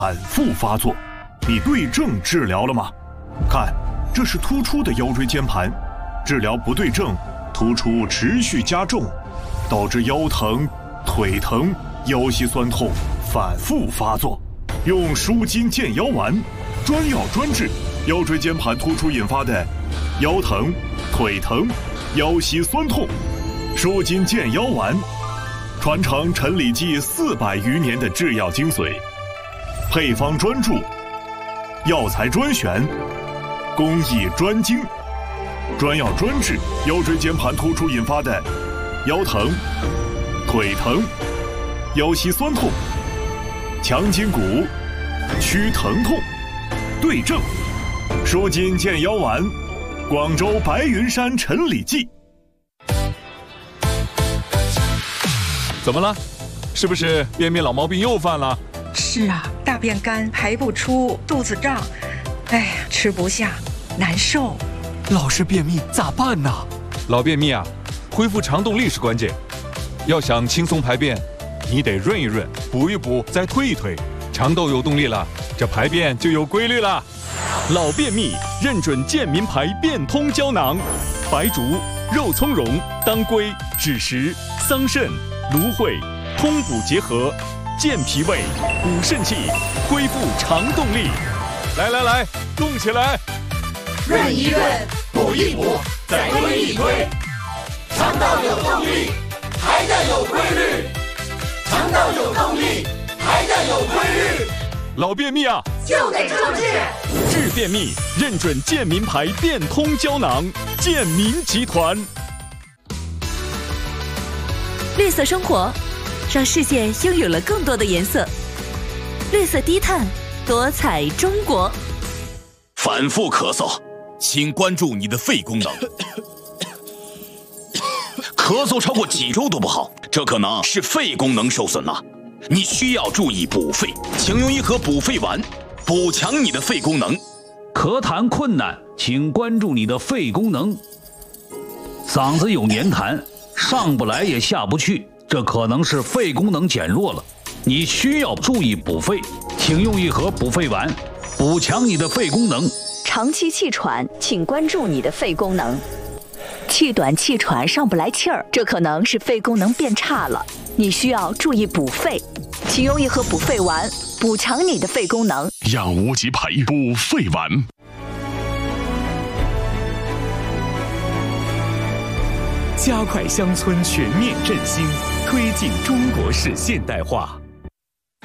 反复发作，你对症治疗了吗？看，这是突出的腰椎间盘，治疗不对症，突出持续加重，导致腰疼、腿疼、腰膝酸痛反复发作。用舒筋健腰丸，专药专治腰椎间盘突出引发的腰疼、腿疼、腰膝酸痛。舒筋健腰丸，传承陈李济400余年的制药精髓，配方专注，药材专选，工艺专精，专药专治腰椎间盘突出引发的腰疼、腿疼、腰膝酸痛，强筋骨，祛疼痛，对症。舒筋健腰丸，广州白云山陈李济。 怎么了？是不是便秘老毛病又犯了？ 是啊，大便干，排不出，肚子胀，哎呀，吃不下，难受。 老是便秘咋办呢？ 老便秘啊，恢复肠动力是关键。要想轻松排便，你得润一润，补一补，再推一推，肠道有动力了，这排便就有规律了。 老便秘认准健民牌变通胶囊，白术、肉苁蓉、当归、枳实、桑葚、芦荟，通补结合，健脾胃，补肾气，恢复肠动力。 来，动起来！ 润一润，补一补，再推一推，肠道有动力，排便有规律，肠道有动力，排便有规律。 老便秘啊， 就得注治。 治便秘认准健民牌变通胶囊，健民集团。 绿色生活，让世界拥有了更多的颜色。绿色低碳，多彩中国。 反复咳嗽，请关注你的肺功能。咳嗽超过几周都不好，这可能是肺功能受损了。你需要注意补肺，请用一盒补肺丸，补强你的肺功能。 咳痰困难，请关注你的肺功能。嗓子有黏痰，上不来也下不去，这可能是肺功能减弱了。你需要注意补肺，请用一盒补肺丸，补强你的肺功能。 长期气喘，请关注你的肺功能。气短气喘上不来气儿，这可能是肺功能变差了，你需要注意补肺，请用一盒补肺丸，补强你的肺功能。 养无极牌补肺丸。 加快乡村全面振兴，推进中国式现代化。